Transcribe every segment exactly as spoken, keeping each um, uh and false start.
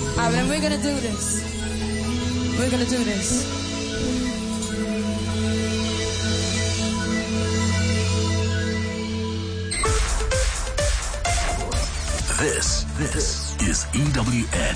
Alright, and we're gonna do this. We're gonna do this. This, this is E W N.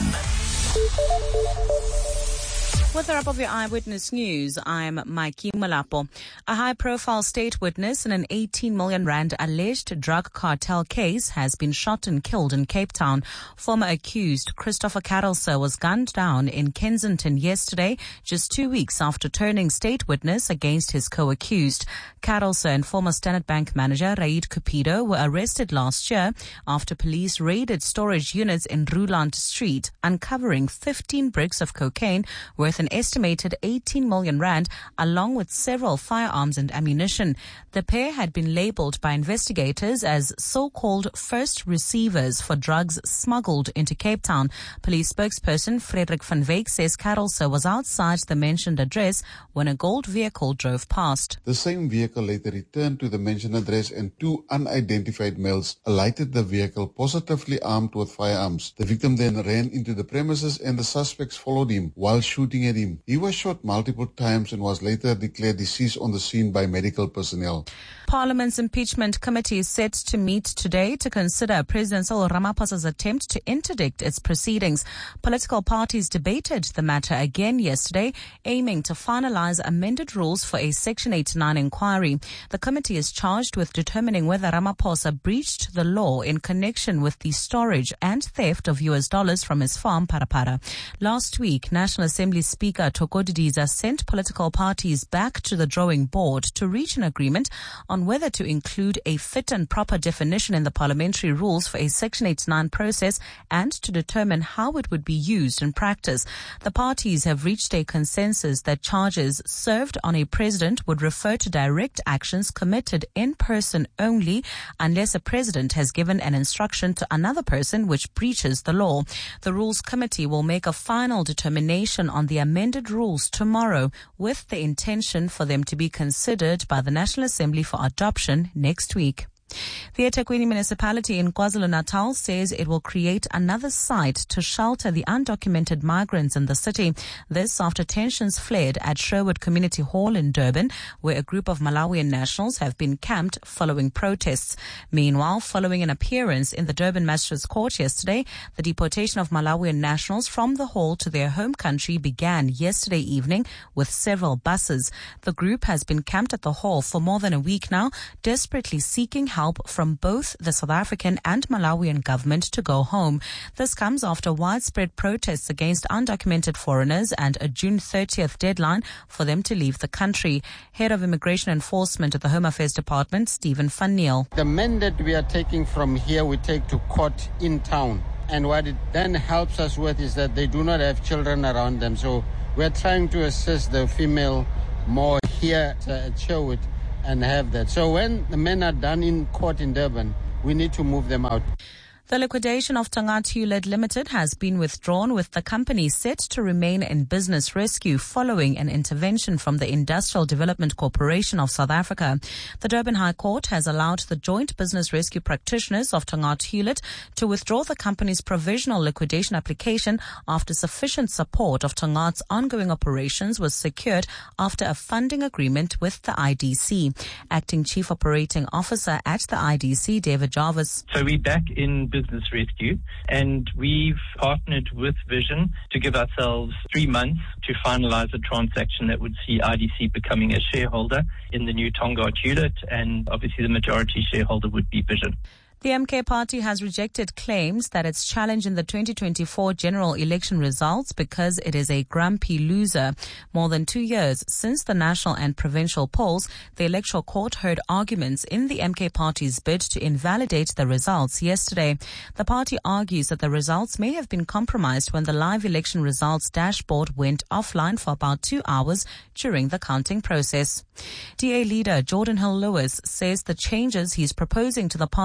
With the wrap of your Eyewitness News, I'm Mikey Malapo. A high-profile state witness in an eighteen million rand alleged drug cartel case has been shot and killed in Cape Town. Former accused Christopher Carolser was gunned down in Kensington yesterday, just two weeks after turning state witness against his co-accused. Carolser and former Standard Bank manager Raid Cupido were arrested last year after police raided storage units in Ruland Street, uncovering fifteen bricks of cocaine worth an estimated eighteen million rand, along with several firearms and ammunition. The pair had been labeled by investigators as so-called first receivers for drugs smuggled into Cape Town. Police spokesperson Frederick van Wyk says Carolser was outside the mentioned address when a gold vehicle drove past. The same vehicle later returned to the mentioned address and two unidentified males alighted the vehicle, positively armed with firearms. The victim then ran into the premises and the suspects followed him while shooting at him. He was shot multiple times and was later declared deceased on the scene by medical personnel. Parliament's impeachment committee is set to meet today to consider President Cyril Ramaphosa's attempt to interdict its proceedings. Political parties debated the matter again yesterday, aiming to finalize amended rules for a Section eighty-nine inquiry. The committee is charged with determining whether Ramaphosa breached the law in connection with the storage and theft of U S dollars from his farm, Parapara. Last week, National Assembly Speaker Thoko Didiza sent political parties back to the drawing board to reach an agreement on whether to include a fit and proper definition in the parliamentary rules for a Section eighty-nine process and to determine how it would be used in practice. The parties have reached a consensus that charges served on a president would refer to direct actions committed in person only unless a president has given an instruction to another person which breaches the law. The Rules Committee will make a final determination on the amended rules tomorrow, with the intention for them to be considered by the National Assembly for adoption next week. The eThekwini municipality in KwaZulu-Natal says it will create another site to shelter the undocumented migrants in the city. This after tensions flared at Sherwood Community Hall in Durban, where a group of Malawian nationals have been camped following protests. Meanwhile, following an appearance in the Durban Magistrates Court yesterday, the deportation of Malawian nationals from the hall to their home country began yesterday evening with several buses. The group has been camped at the hall for more than a week now, desperately seeking help from both the South African and Malawian government to go home. This comes after widespread protests against undocumented foreigners and a June thirtieth deadline for them to leave the country. Head of Immigration Enforcement at the Home Affairs Department, Stephen Van Neil. The men that we are taking from here, we take to court in town. And what it then helps us with is that they do not have children around them. So we're trying to assist the female more here at Sherwood and have that. So when the men are done in court in Durban, we need to move them out. The liquidation of Tongaat Hewlett Limited has been withdrawn, with the company set to remain in business rescue following an intervention from the Industrial Development Corporation of South Africa. The Durban High Court has allowed the joint business rescue practitioners of Tongaat Hewlett to withdraw the company's provisional liquidation application after sufficient support of Tongaat's ongoing operations was secured after a funding agreement with the I D C. Acting Chief Operating Officer at the I D C, David Jarvis. So we're back in business rescue, and we've partnered with Vision to give ourselves three months to finalize a transaction that would see I D C becoming a shareholder in the new Tongaat Hewlett, and obviously the majority shareholder would be Vision. The M K party has rejected claims that it's challenging the twenty twenty-four general election results because it is a grumpy loser. More than two years since the national and provincial polls, the Electoral Court heard arguments in the M K party's bid to invalidate the results yesterday. The party argues that the results may have been compromised when the live election results dashboard went offline for about two hours during the counting process. D A leader Jordan Hill Lewis says the changes he's proposing to the party's representation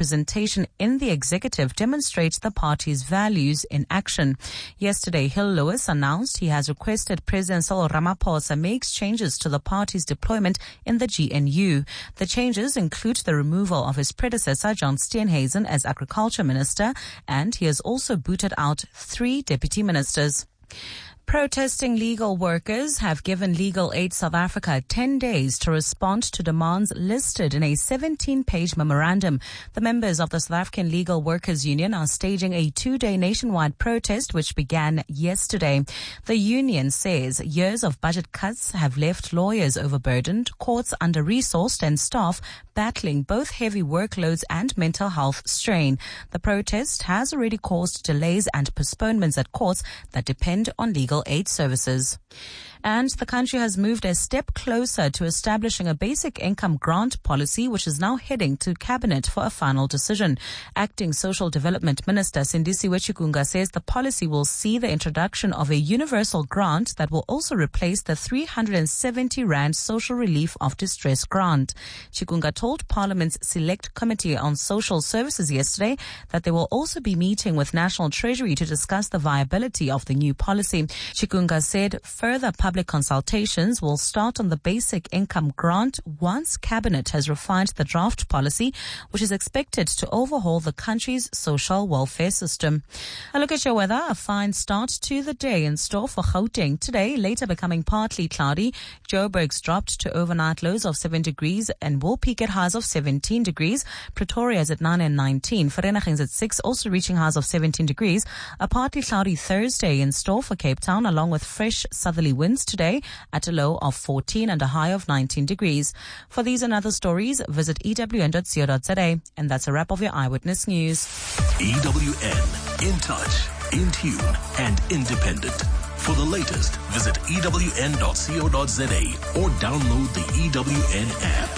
representation in the executive demonstrate the party's values in action. Yesterday, Hill Lewis announced he has requested President Cyril Ramaphosa makes changes to the party's deployment in the G N U. The changes include the removal of his predecessor, John Steenhuisen, as Agriculture Minister, and he has also booted out three deputy ministers. Protesting legal workers have given Legal Aid South Africa ten days to respond to demands listed in a seventeen-page memorandum. The members of the South African Legal Workers Union are staging a two-day nationwide protest which began yesterday. The union says years of budget cuts have left lawyers overburdened, courts under-resourced, and staff battling both heavy workloads and mental health strain. The protest has already caused delays and postponements at courts that depend on legal aid services. And the country has moved a step closer to establishing a basic income grant policy, which is now heading to Cabinet for a final decision. Acting Social Development Minister Sindisiwe Chikunga says the policy will see the introduction of a universal grant that will also replace the three hundred seventy rand social relief of distress grant. Chikunga told Parliament's Select Committee on Social Services yesterday that they will also be meeting with National Treasury to discuss the viability of the new policy. Chikunga said further public consultations will start on the basic income grant once Cabinet has refined the draft policy, which is expected to overhaul the country's social welfare system. A look at your weather. A fine start to the day in store for Gauteng today, later becoming partly cloudy. Joburg's dropped to overnight lows of seven degrees and will peak at highs of seventeen degrees. Pretoria is at nine and nineteen. Vereeniging's at six, also reaching highs of seventeen degrees. A partly cloudy Thursday in store for Cape Town, along with fresh southerly winds today at a low of fourteen and a high of nineteen degrees. For these and other stories, visit E W N dot co dot za. And that's a wrap of your Eyewitness News. E W N, in touch, in tune, and independent. For the latest, visit E W N dot co dot za or download the E W N app.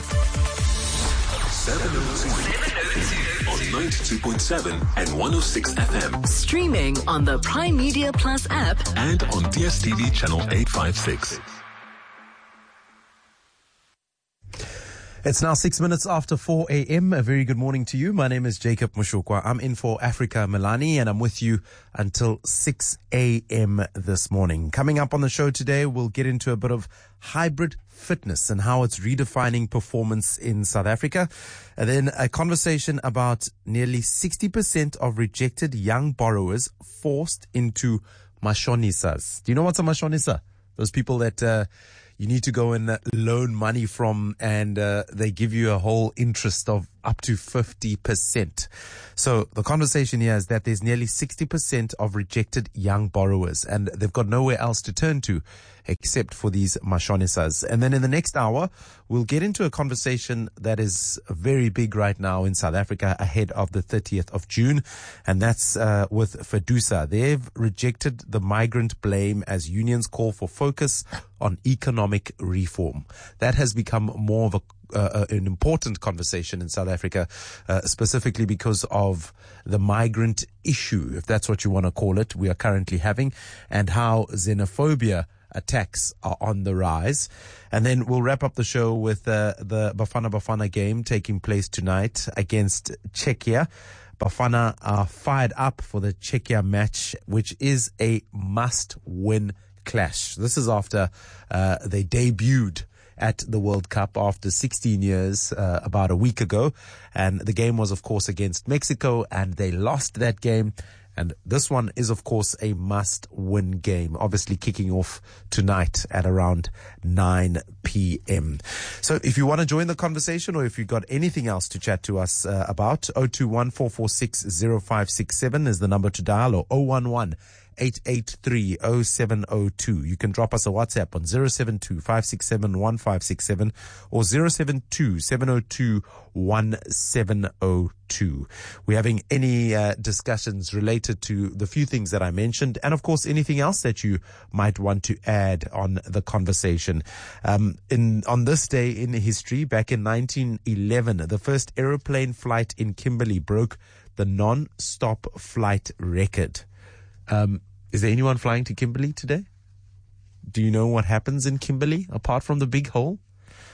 seven oh two on ninety-two point seven and one oh six F M. Streaming on the Prime Media Plus app and on D S T V channel eight fifty-six. It's now six minutes after four a.m. A very good morning to you. My name is Jacob Mushukwa. I'm in for Africa Milani, and I'm with you until six a.m. this morning. Coming up on the show today, we'll get into a bit of hybrid fitness and how it's redefining performance in South Africa. And then a conversation about nearly sixty percent of rejected young borrowers forced into mashonisas. Do you know what's a mashonisa? Those people that uh, you need to go and loan money from, and uh, they give you a whole interest of up to fifty percent. So the conversation here is that there's nearly sixty percent of rejected young borrowers, and they've got nowhere else to turn to except for these mashonisas. And then in the next hour, we'll get into a conversation that is very big right now in South Africa ahead of the thirtieth of June, and that's uh, with FEDUSA. They've rejected the migrant blame as unions call for focus on economic reform. That has become more of a Uh, an important conversation in South Africa, uh, specifically because of the migrant issue, if that's what you want to call it, we are currently having, and how xenophobia attacks are on the rise. And then we'll wrap up the show with uh, the Bafana Bafana game taking place tonight against Czechia. Bafana are fired up for the Czechia match, which is a must-win clash. This is after uh, they debuted at the World Cup after sixteen years, uh, about a week ago. And the game was, of course, against Mexico, and they lost that game. And this one is, of course, a must-win game, obviously kicking off tonight at around nine p.m. So if you want to join the conversation, or if you've got anything else to chat to us uh, about, zero two one, four four six, zero five six seven is the number to dial, or zero one one, eight eight three, zero seven zero two. You can drop us a WhatsApp on zero seven two, five six seven, one five six seven or zero seven two, seven zero two, one seven zero two. We're having any uh, discussions related to the few things that I mentioned, and of course anything else that you might want to add on the conversation. Um, in on this day in history, back in nineteen eleven, the first aeroplane flight in Kimberley broke the non-stop flight record. Um, is there anyone flying to Kimberley today? Do you know what happens in Kimberley apart from the big hole?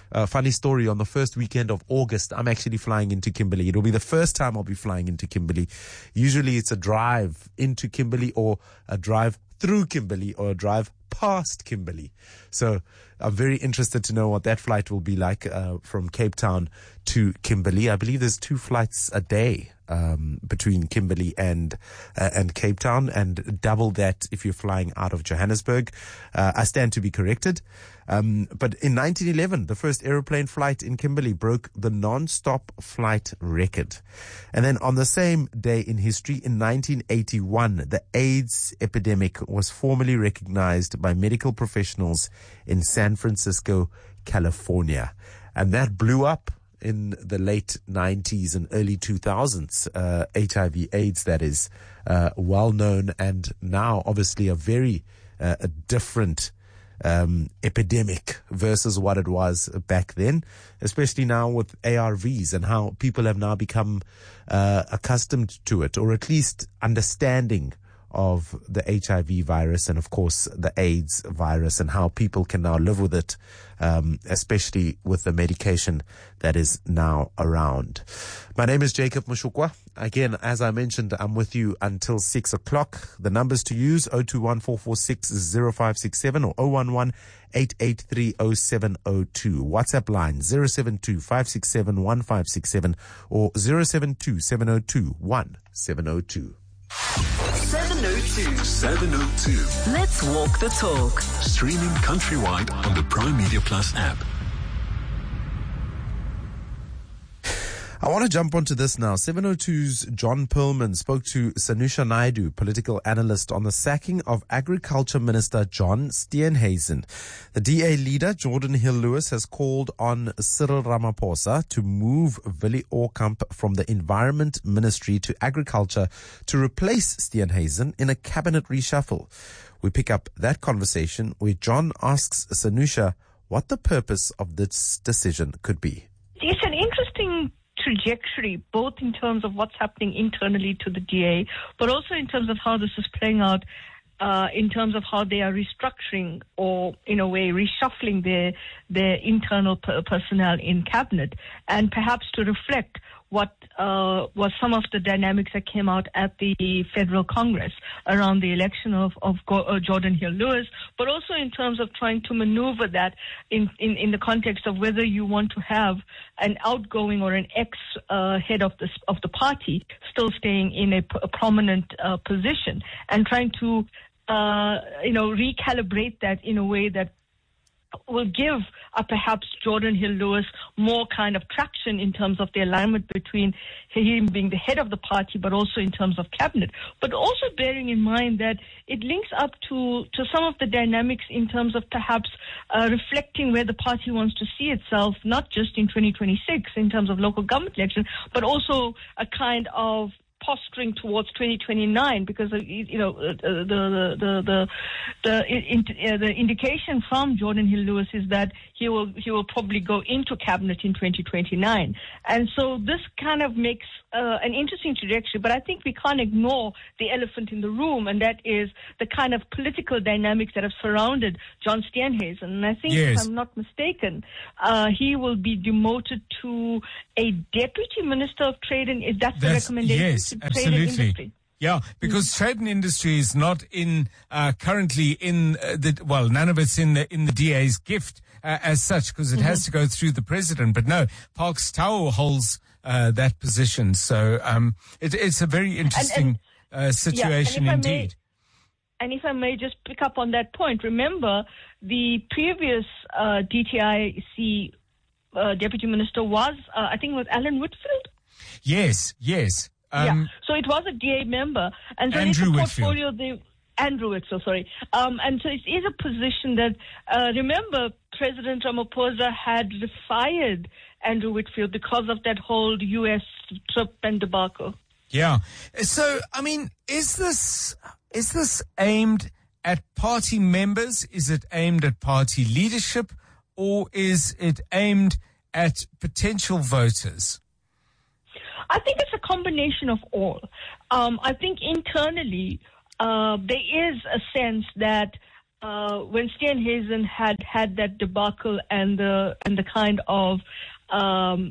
uh, funny story, on the first weekend of August, I'm actually flying into Kimberley. It'll be the first time I'll be flying into Kimberley. Usually it's a drive into Kimberley or a drive through Kimberley or a drive past Kimberley. So I'm very interested to know what that flight will be like uh, from Cape Town to Kimberley. I believe there's two flights a day um, between Kimberley and uh, and Cape Town, and double that if you're flying out of Johannesburg. Uh, I stand to be corrected. Um, but in nineteen eleven, the first aeroplane flight in Kimberley broke the non-stop flight record. And then on the same day in history, in nineteen eighty-one, the AIDS epidemic was formally recognized by medical professionals in San Francisco, California. And that blew up in the late nineties and early two thousands. Uh, H I V AIDS, that is, uh, well known, and now obviously a very uh, a different Um, epidemic versus what it was back then, especially now with A R Vs and how people have now become uh, accustomed to it, or at least understanding of the H I V virus and, of course, the AIDS virus, and how people can now live with it, um, especially with the medication that is now around. My name is Jacob Mushukwa. Again, as I mentioned, I'm with you until six o'clock. The numbers to use, zero two one four four six zero five six seven or zero one one eight eight three zero seven zero two. WhatsApp line zero seven two five six seven one five six seven or zero seven two seven zero two one seven zero two. seven oh two. seven oh two. Let's walk the talk. Streaming countrywide on the Prime Media Plus app. I want to jump onto this now. seven oh two's John Perlman spoke to Sanusha Naidu, political analyst, on the sacking of Agriculture Minister John Steenhuisen. The D A leader, Jordan Hill-Lewis, has called on Cyril Ramaphosa to move Willie Orkamp from the Environment Ministry to Agriculture to replace Steenhuisen in a cabinet reshuffle. We pick up that conversation where John asks Sanusha what the purpose of this decision could be. It's an interesting trajectory, both in terms of what's happening internally to the D A, but also in terms of how this is playing out uh, in terms of how they are restructuring or, in a way, reshuffling their their internal per- personnel in cabinet, and perhaps to reflect what uh, was some of the dynamics that came out at the Federal Congress around the election of, of Go- uh, Jordan Hill-Lewis, but also in terms of trying to maneuver that in, in, in the context of whether you want to have an outgoing or an ex-head uh, of, the, of the party still staying in a, p- a prominent uh, position, and trying to, uh, you know, recalibrate that in a way that will give uh, perhaps Jordan Hill-Lewis more kind of traction in terms of the alignment between him being the head of the party, but also in terms of cabinet. But also bearing in mind that it links up to, to some of the dynamics in terms of perhaps uh, reflecting where the party wants to see itself, not just in twenty twenty-six in terms of local government election, but also a kind of posturing towards twenty twenty-nine, because uh, you know uh, the the the the the, in, uh, the indication from Jordan Hill-Lewis is that he will he will probably go into cabinet in twenty twenty-nine, and so this kind of makes uh, an interesting trajectory. But I think we can't ignore the elephant in the room, and that is the kind of political dynamics that have surrounded John Steenhuisen. And I think, yes. if I'm not mistaken, uh, he will be demoted to a deputy minister of trade, and is that the That's, recommendation? yes, to absolutely. Trade and industry? Yeah, because mm. trade and industry is not in uh, currently in uh, the well, none of it's in the in the D A's gift uh, as such, because it mm-hmm. has to go through the president. But no, Parks Tau holds uh, that position, so um, it, it's a very interesting and, and, uh, situation yeah, and indeed. May, and if I may just pick up on that point, remember the previous uh, D T I C uh, deputy minister was, uh, I think, it was Alan Whitfield. Yes, yes. Um, yeah, so it was a D A member, and so Andrew it's a portfolio. Whitfield. They, Andrew Whitfield, sorry. Um, and so it is a position that, uh, remember, President Ramaphosa had fired Andrew Whitfield because of that whole U S trip and debacle. Yeah. So, I mean, is this is this aimed at party members? Is it aimed at party leadership, or is it aimed at potential voters? I think it's a combination of all. Um, I think internally uh, there is a sense that uh, when Steenhuisen had had that debacle and the and the kind of um,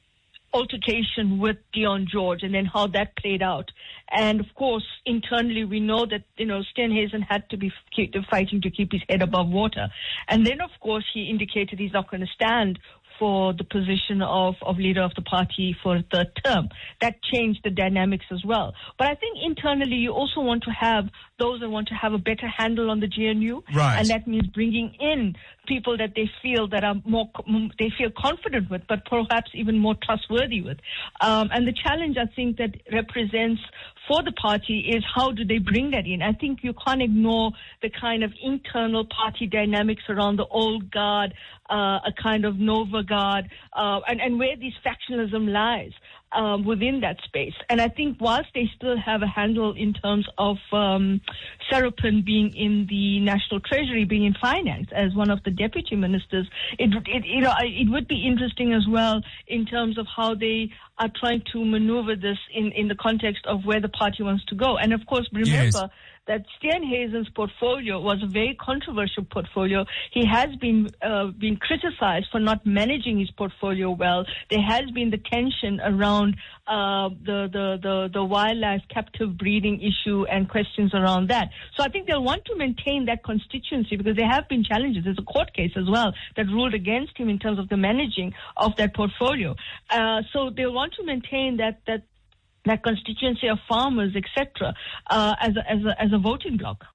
altercation with Dion George, and then how that played out. And of course, internally, we know that, you know, Steenhuisen had to be keep, fighting to keep his head above water. And then, of course, he indicated he's not going to stand for the position of, of leader of the party for a third term. That changed the dynamics as well. But I think internally you also want to have those that want to have a better handle on the G N U. Right. And that means bringing in people that they feel that are more, they feel confident with, but perhaps even more trustworthy with. Um, and the challenge, I think, that represents for the party is how do they bring that in? I think you can't ignore the kind of internal party dynamics around the old guard, uh, a kind of Nova guard, uh, and, and where this factionalism lies um, within that space. And I think whilst they still have a handle in terms of um, Sarapin being in the National Treasury, being in finance as one of the deputy ministers, it, it you know it would be interesting as well in terms of how they are trying to maneuver this in, in the context of where the party wants to go. And of course, remember Yes. that Steenhuisen's portfolio was a very controversial portfolio. He has been uh, been criticized for not managing his portfolio well. There has been the tension around uh, the, the, the, the wildlife captive breeding issue and questions around that. So I think they'll want to maintain that constituency because there have been challenges. There's a court case as well that ruled against him in terms of the managing of that portfolio. Uh, so they'll want to maintain that that that constituency of farmers, et cetera, uh, as a, as a, as a voting bloc.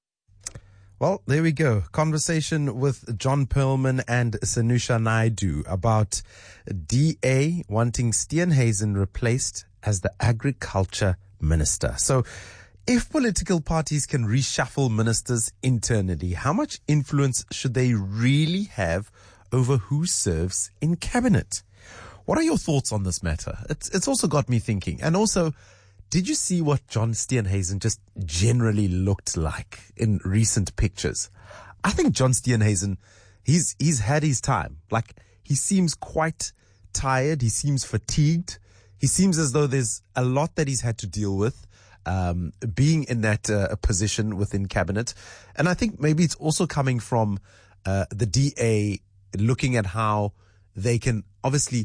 Well, there we go. Conversation with John Perlman and Sanusha Naidu about D A wanting Steenhuisen replaced as the agriculture minister. So if political parties can reshuffle ministers internally, how much influence should they really have over who serves in cabinet? What are your thoughts on this matter? It's, it's also got me thinking. And also, did you see what John Steenhuisen just generally looked like in recent pictures? I think John Steenhuisen, he's, he's had his time. Like, he seems quite tired. He seems fatigued. He seems as though there's a lot that he's had to deal with, um, being in that uh, position within cabinet. And I think maybe it's also coming from, uh, the D A looking at how they can obviously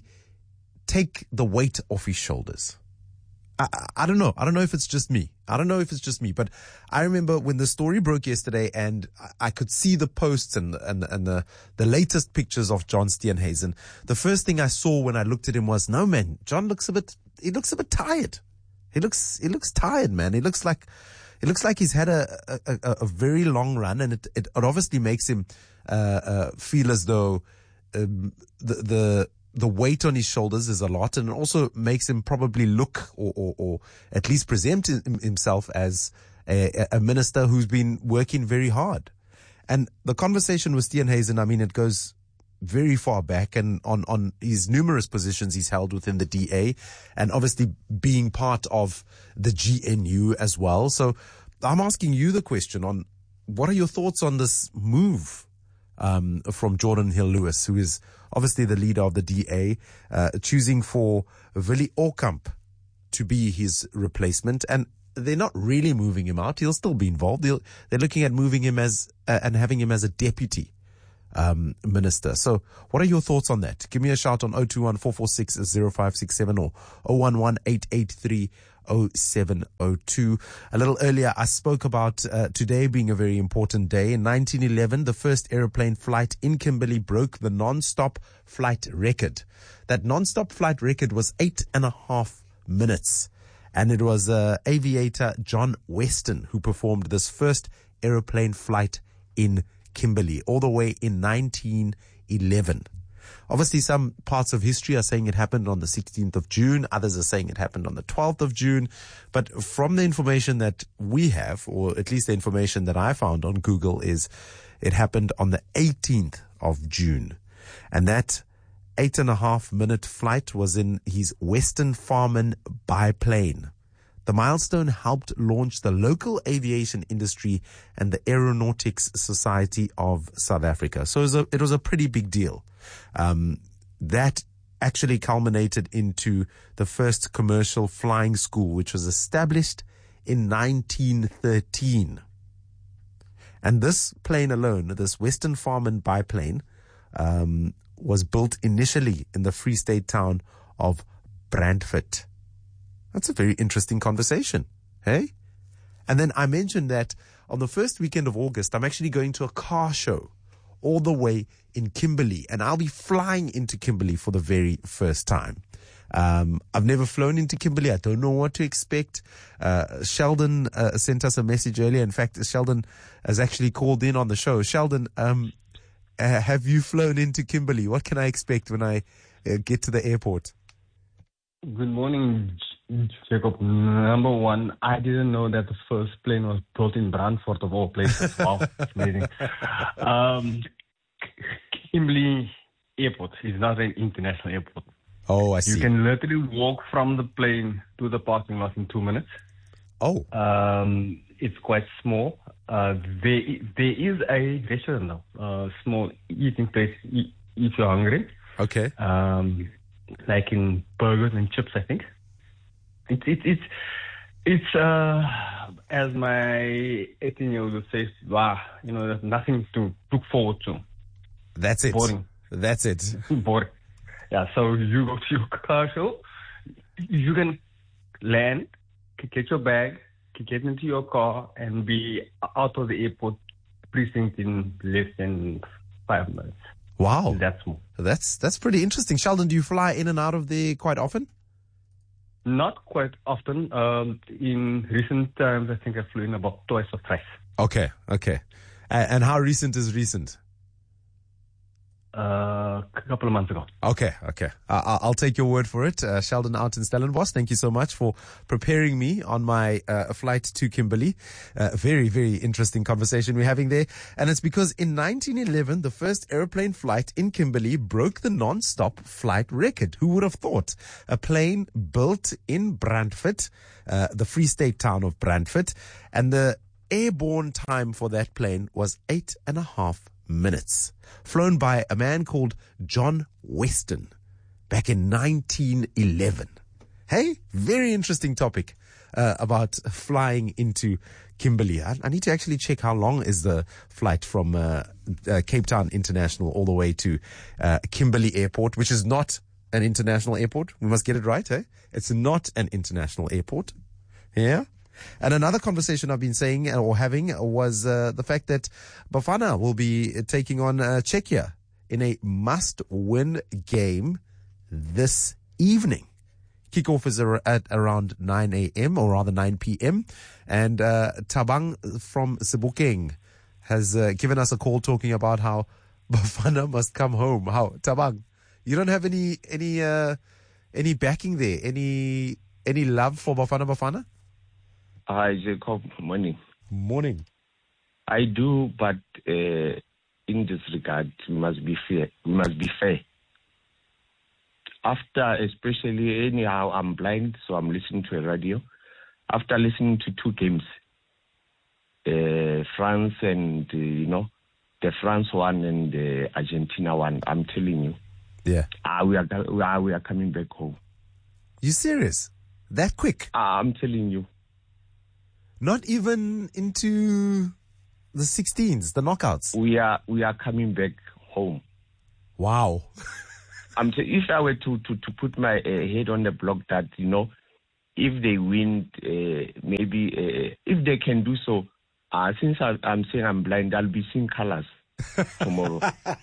take the weight off his shoulders. I, I, I don't know. I don't know if it's just me. I don't know if it's just me, but I remember when the story broke yesterday and I, I could see the posts and, and, and the, the latest pictures of John Steenhuisen. The first thing I saw when I looked at him was, no man, John looks a bit, he looks a bit tired. He looks, he looks tired, man. He looks like, it looks like he's had a, a, a, a very long run, and it, it, it obviously makes him, uh, uh, feel as though, um, the, the, the weight on his shoulders is a lot, and it also makes him probably look or, or, or at least present himself as a, a minister who's been working very hard. And the conversation with Steenhuisen, I mean, it goes very far back and on, on his numerous positions he's held within the D A and obviously being part of the G N U as well. So I'm asking you the question on what are your thoughts on this move um, from Jordan Hill-Lewis, who is obviously the leader of the D A, uh, choosing for Willie Orkamp to be his replacement. And they're not really moving him out. He'll still be involved. They'll, they're looking at moving him as, uh, and having him as a deputy, um, minister. So what are your thoughts on that? Give me a shout on zero two one, four four six, zero five six seven or zero one one, eight eight three, zero seven zero two. A little earlier, I spoke about uh, today being a very important day. In nineteen eleven, the first aeroplane flight in Kimberley broke the non-stop flight record. That non-stop flight record was eight and a half minutes. And it was uh, aviator John Weston who performed this first aeroplane flight in Kimberley, all the way in nineteen eleven. Obviously, some parts of history are saying it happened on the sixteenth of June. Others are saying it happened on the twelfth of June. But from the information that we have, or at least the information that I found on Google, is it happened on the eighteenth of June. And that eight and a half minute flight was in his Western Farman biplane. The milestone helped launch the local aviation industry and the Aeronautics Society of South Africa. So it was a, it was a pretty big deal. Um, that actually culminated into the first commercial flying school, which was established in nineteen thirteen. And this plane alone, this Western Farman biplane, um, was built initially in the Free State town of Brandfort. That's a very interesting conversation, hey? And then I mentioned that on the first weekend of August, I'm actually going to a car show all the way in Kimberley, and I'll be flying into Kimberley for the very first time. Um, I've never flown into Kimberley. I don't know what to expect. Uh, Sheldon uh, sent us a message earlier. In fact, Sheldon has actually called in on the show. Sheldon, um, uh, have you flown into Kimberley? What can I expect when I uh, get to the airport? Good morning, Jacob. Number one, I didn't know that the first plane was built in Brandfort of all places. Wow, that's amazing. Um, Kimberley Airport is not an international airport. Oh, I see. You can literally walk from the plane to the parking lot in two minutes. Oh. Um, it's quite small. Uh, there, there is a restaurant now, uh, small eating place if you're hungry. Okay. Um, like in burgers and chips, I think. It's it's it's it's uh, as my eighteen-year-old would say, wow, you know, there's nothing to look forward to. That's it. Boring. That's it. Boring. Yeah, so you go to your car show, you can land, get your bag, get into your car, and be out of the airport precinct in less than five minutes. Wow. That's small. That's, that's pretty interesting. Sheldon, do you fly in and out of there quite often? Not quite often. Um, in recent times, I think I flew in about twice or thrice. Okay, okay. Uh, and how recent is recent? Uh, a couple of months ago. Okay, okay. Uh, I'll take your word for it. Uh, Sheldon out in Stellenbosch, thank you so much for preparing me on my uh, flight to Kimberley. Uh, very, very interesting conversation we're having there. And it's because in nineteen eleven, the first airplane flight in Kimberley broke the non-stop flight record. Who would have thought? A plane built in Brandfort, uh, the Free State town of Brandfort, and the airborne time for that plane was eight and a half minutes, flown by a man called John Weston back in nineteen eleven. Hey, very interesting topic uh, about flying into Kimberley. I, I need to actually check how long is the flight from uh, uh, Cape Town International all the way to uh, Kimberley Airport, which is not an international airport. We must get it right, hey? It's not an international airport. Yeah. And another conversation I've been saying or having was uh, the fact that Bafana will be taking on uh, Czechia in a must-win game this evening. Kickoff is ar- at around nine a.m. or rather nine p.m. And uh, Tabang from Sebokeng has uh, given us a call talking about how Bafana must come home. How Tabang, you don't have any any uh, any backing there, any any love for Bafana Bafana? Hi, Jacob. Morning. Morning. I do, but uh, in this regard, we must be fair. We must be fair. After, especially, anyhow, I'm blind, so I'm listening to a radio. After listening to two games, uh, France and, uh, you know, the France one and the Argentina one, I'm telling you. Yeah. Uh, we, are, we, are, we are coming back home. You serious? That quick? Uh, I'm telling you. Not even into the sixteens, the knockouts. We are we are coming back home. Wow. I'm t- if I were to, to, to put my uh, head on the block that, you know, if they win, uh, maybe uh, if they can do so, uh, since I, I'm saying I'm blind, I'll be seeing colors tomorrow.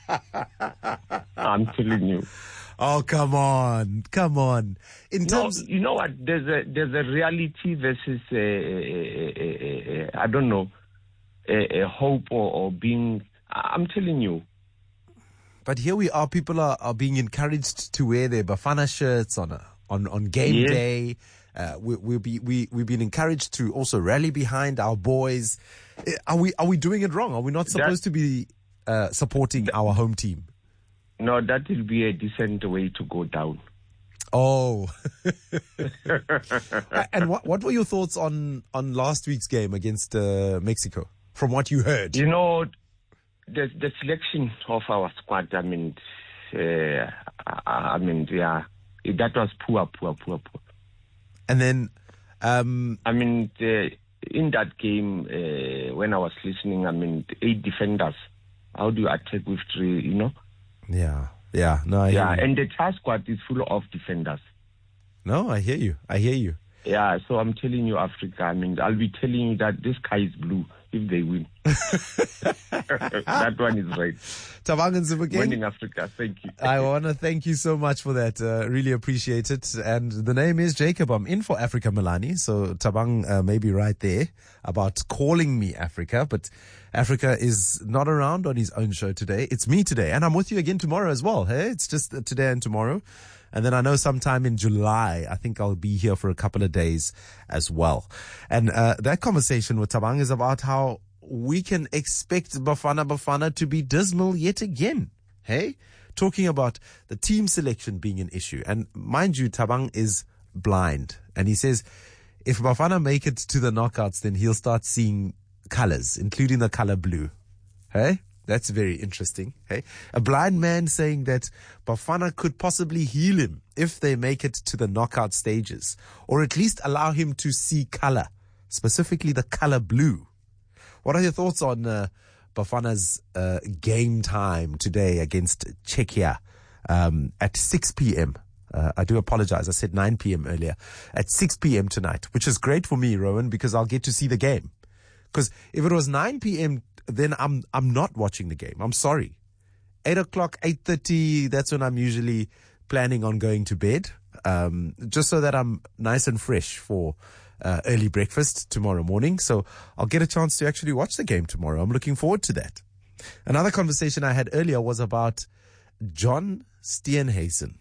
I'm telling you. Oh, come on, come on. In terms, no, you know what? There's a there's a reality versus a, a, a, a, I don't know, a, a hope or, or being. I'm telling you. But here we are. People are, are being encouraged to wear their Bafana shirts on a, on on game yes. day. Uh, we we'll be we we've been encouraged to also rally behind our boys. Are we are we doing it wrong? Are we not supposed that, to be uh, supporting that, our home team? No, that will be a decent way to go down. Oh. And what what were your thoughts on, on last week's game against uh, Mexico, from what you heard? You know, the the selection of our squad, I mean, uh, I mean, yeah, that was poor, poor, poor, poor. And then... Um, I mean, the, in that game, uh, when I was listening, I mean, eight defenders. How do you attack with three, you know? Yeah, yeah. No, I yeah, hear you. and the task squad is full of defenders. No, I hear you. I hear you. Yeah, so I'm telling you, Africa, I mean, I'll be telling you that this sky is blue if they win. That one is right. Thabang Nzimukeng. Winning Africa, thank you. I want to thank you so much for that. Uh, really appreciate it. And the name is Jacob. I'm in for Africa Milani. So Thabang uh, may be right there about calling me Africa, but Africa is not around on his own show today. It's me today. And I'm with you again tomorrow as well. Hey, it's just today and tomorrow. And then I know sometime in July, I think I'll be here for a couple of days as well. And uh, that conversation with Thabang is about how we can expect Bafana Bafana to be dismal yet again. Hey? Talking about the team selection being an issue. And mind you, Thabang is blind. And he says if Bafana make it to the knockouts, then he'll start seeing colors, including the color blue. Hey? That's very interesting. Hey, a blind man saying that Bafana could possibly heal him if they make it to the knockout stages, or at least allow him to see color, specifically the color blue. What are your thoughts on uh, Bafana's uh, game time today against Czechia um, at six p.m.? Uh, I do apologize. I said nine p.m. earlier. At six p.m. tonight, which is great for me, Rowan, because I'll get to see the game. Because if it was nine p.m., then I'm I'm not watching the game. I'm sorry. Eight o'clock, eight thirty. That's when I'm usually planning on going to bed, um, just so that I'm nice and fresh for uh, early breakfast tomorrow morning. So I'll get a chance to actually watch the game tomorrow. I'm looking forward to that. Another conversation I had earlier was about John Steenhuisen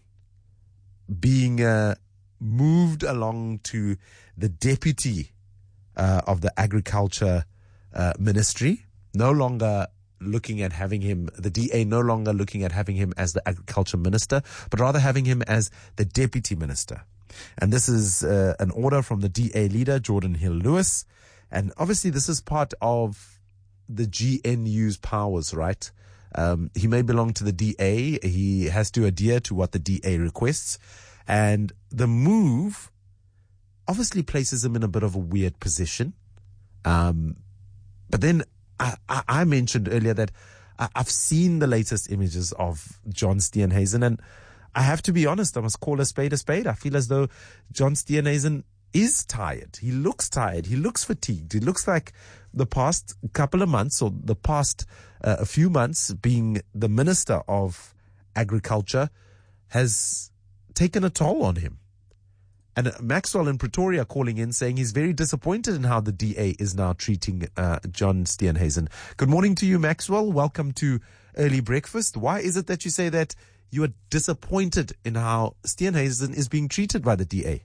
being uh, moved along to the deputy uh, of the agriculture uh, ministry. No longer looking at having him, the D A no longer looking at having him as the agriculture minister, but rather having him as the deputy minister. And this is uh, an order from the D A leader, Jordan Hill-Lewis. And obviously this is part of the G N U's powers, right? Um, he may belong to the D A. He has to adhere to what the D A requests. And the move obviously places him in a bit of a weird position. Um, but then I, I, I mentioned earlier that I, I've seen the latest images of John Steenhuisen, and I have to be honest, I must call a spade a spade. I feel as though John Steenhuisen is tired. He looks tired. He looks fatigued. He looks like the past couple of months, or the past uh, a few months, being the Minister of Agriculture has taken a toll on him. And Maxwell in Pretoria calling in saying he's very disappointed in how the D A is now treating uh, John Steenhuisen. Good morning to you, Maxwell. Welcome to Early Breakfast. Why is it that you say that you are disappointed in how Steenhuisen is being treated by the D A?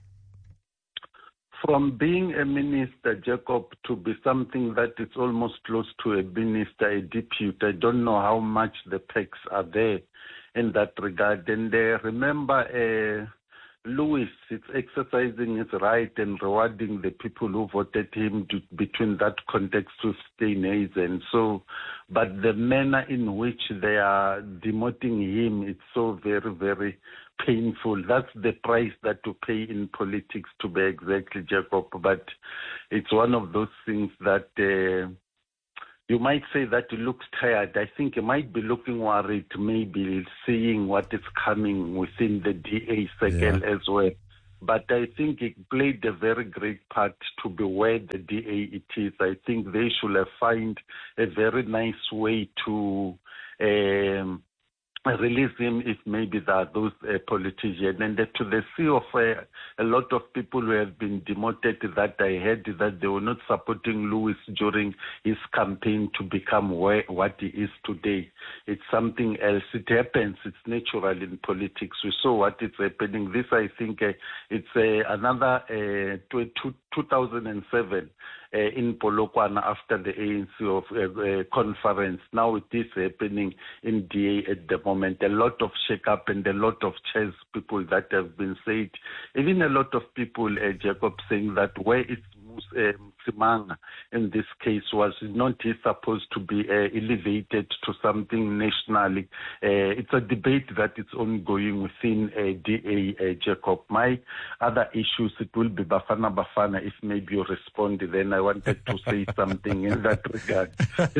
From being a minister, Jacob, to be something that is almost close to a minister, a deputy, I don't know how much the perks are there in that regard. And uh, remember... Uh, Lewis is exercising his right and rewarding the people who voted him to, between that context with Steenhuisen. So, but the manner in which they are demoting him, it's so very, very painful. That's the price that to pay in politics, to be exactly, Jacob. But it's one of those things that uh, you might say that he looks tired. I think he might be looking worried, maybe seeing what is coming within the D A circle yeah. as well. But I think he played a very great part to be where the D A it is. I think they should have found a very nice way to um, release him if maybe there are those uh, politicians. And uh, to the sea of uh, a lot of people who have been demoted, that I heard that they were not supporting Lewis during his campaign to become where, what he is today. It's something else. It happens. It's natural in politics. We saw what is happening. This, I think, uh, it's uh, another uh, two thousand seven. Uh, in Polokwane after the A N C of uh, uh, conference. Now it is happening in D A at the moment. A lot of shake-up and a lot of chairs people that have been said. Even a lot of people, uh, Jacob, saying that where it's um, Simanga in this case was not he supposed to be uh, elevated to something nationally. Uh, it's a debate that is ongoing within uh, D A, uh, Jacob. My other issues, it will be Bafana Bafana. If maybe you respond, then I wanted to say something in that regard.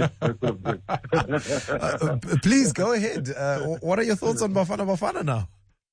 uh, please go ahead. Uh, what are your thoughts on Bafana Bafana now?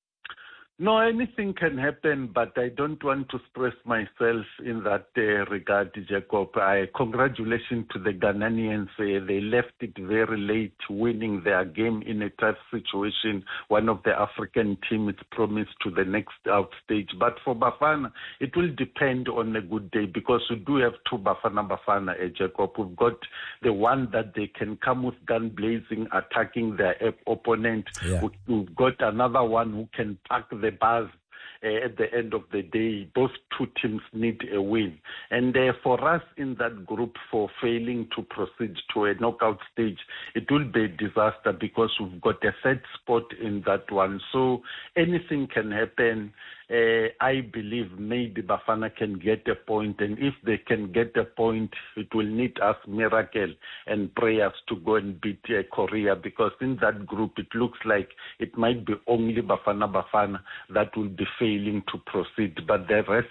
No, anything can happen, but I don't want to stress myself in that uh, regard, Jacob. I, congratulations to the Ghanaians. Uh, they left it very late, winning their game in a tough situation. One of the African teams is promised to the next out stage. But for Bafana, it will depend on a good day because we do have two Bafana Bafana, uh, Jacob. We've got the one that they can come with gun blazing, attacking their opponent. Yeah. We've got another one who can pack the the buzz uh, at the end of the day. Both two teams need a win. And uh, for us in that group, for failing to proceed to a knockout stage, it will be a disaster because we've got a third spot in that one. So anything can happen. Uh, I believe maybe Bafana can get a point, and if they can get a point, it will need us miracle and prayers to go and beat uh, Korea, because in that group it looks like it might be only Bafana Bafana that will be failing to proceed, but the rest,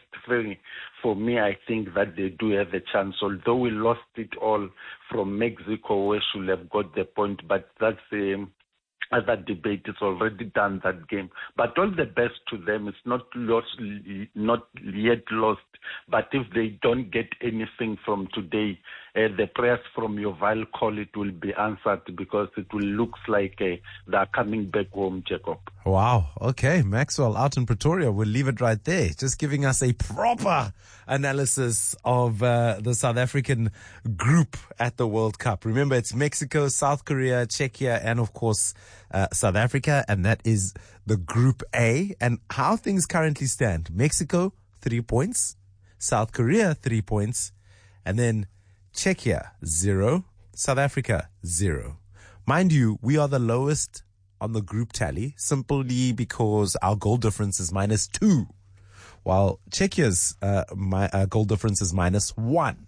for me, I think that they do have a chance, although we lost it all from Mexico, where should have got the point, but that's um, other debate. It's already done that game. But all the best to them. It's not lost, not yet lost. But if they don't get anything from today, uh, the prayers from your vile call, it will be answered, because it will look like uh, they're coming back home, Jacob. Wow. Okay. Maxwell out in Pretoria. We'll leave it right there. Just giving us a proper analysis of uh, the South African group at the World Cup. Remember, it's Mexico, South Korea, Czechia, and of course, uh, South Africa. And that is the Group A. And how things currently stand: Mexico, three points. South Korea, three points. And then Czechia, zero. South Africa, zero. Mind you, we are the lowest on the group tally, simply because our goal difference is minus two, while Czechia's uh, my, uh, goal difference is minus one.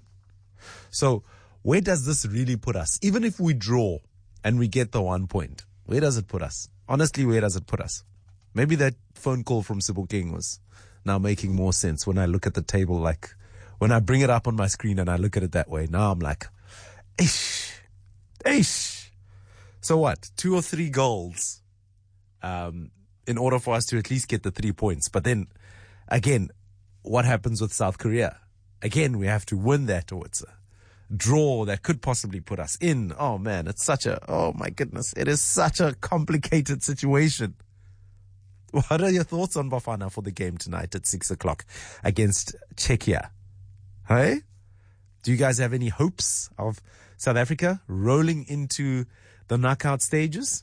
So where does this really put us? Even if we draw and we get the one point, where does it put us? Honestly, where does it put us? Maybe that phone call from Sebokeng was now making more sense when I look at the table. Like when I bring it up on my screen and I look at it that way, now I'm like, ish, ish. So what? Two or three goals um, in order for us to at least get the three points. But then again, what happens with South Korea? Again, we have to win that, or it's a draw that could possibly put us in. Oh man, it's such a, oh my goodness, it is such a complicated situation. What are your thoughts on Bafana for the game tonight at six o'clock against Czechia? Hey? Do you guys have any hopes of South Africa rolling into the knockout stages?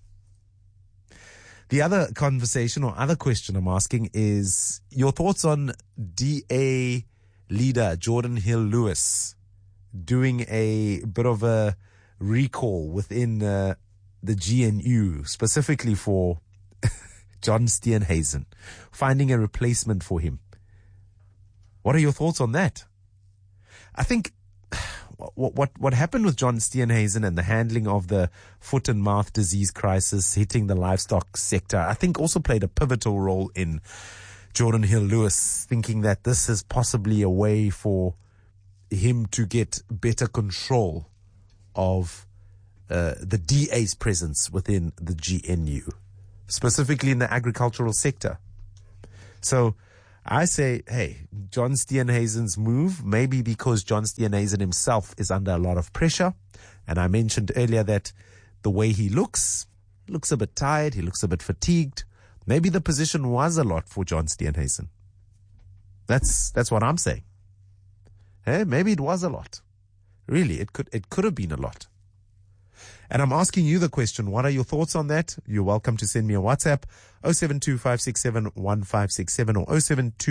The other conversation or other question I'm asking is your thoughts on D A leader Jordan Hill-Lewis doing a bit of a recall within uh, the G N U, specifically for John Steenhuisen, finding a replacement for him. What are your thoughts on that? I think what what what happened with John Steenhuisen and the handling of the foot and mouth disease crisis hitting the livestock sector, I think also played a pivotal role in Jordan Hill-Lewis thinking that this is possibly a way for him to get better control of uh, the D A's presence within the G N U, specifically in the agricultural sector. So I say, hey, John Steenhuisen's move, maybe because John Steenhuisen himself is under a lot of pressure. And I mentioned earlier that the way he looks, looks a bit tired, he looks a bit fatigued. Maybe the position was a lot for John Steenhuisen. That's that's what I'm saying. Hey, maybe it was a lot. Really, it could it could have been a lot. And I'm asking you the question, what are your thoughts on that? You're welcome to send me a WhatsApp, oh seven two, five six seven, one five six seven or oh seven two